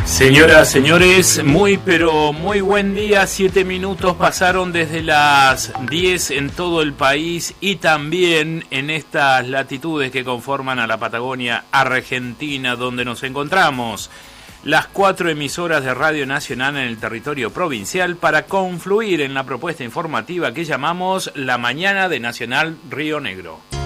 Señoras, señores, pero muy buen día. 7 minutos pasaron desde las 10 en todo el país y también en estas latitudes que conforman a la Patagonia Argentina, donde nos encontramos. Las 4 emisoras de Radio Nacional en el territorio provincial para confluir en la propuesta informativa que llamamos La Mañana de Nacional Río Negro.